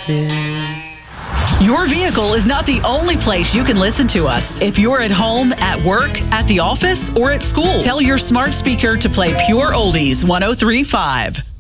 kisses. Your vehicle is not the only place you can listen to us. If you're at home, at work, at the office, or at school, tell your smart speaker to play Pure Oldies 103.5.